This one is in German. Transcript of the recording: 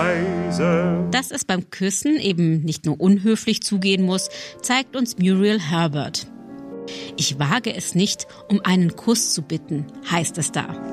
Dass es beim Küssen eben nicht nur unhöflich zugehen muss, zeigt uns Muriel Herbert. Ich wage es nicht, um einen Kuss zu bitten, heißt es da.